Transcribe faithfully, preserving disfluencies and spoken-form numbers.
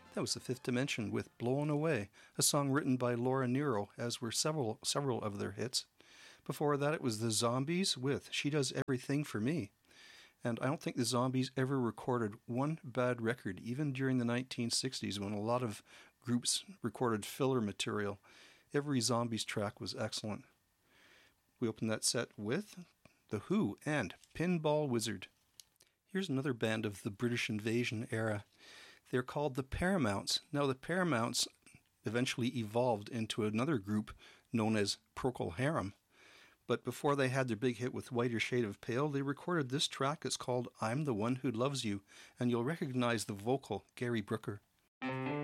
That was The Fifth Dimension with Blown Away, a song written by Laura Nyro, as were several several of their hits. Before that, it was The Zombies with She Does Everything for Me. And I don't think the Zombies ever recorded one bad record, even during the nineteen sixties when a lot of groups recorded filler material. Every Zombies track was excellent. We opened that set with The Who and Pinball Wizard. Here's another band of the British invasion era. They're called the Paramounts. Now, the Paramounts eventually evolved into another group known as Procol Harum. But before they had their big hit with Whiter Shade of Pale, they recorded this track. It's called I'm the One Who Loves You, and you'll recognize the vocal, Gary Brooker.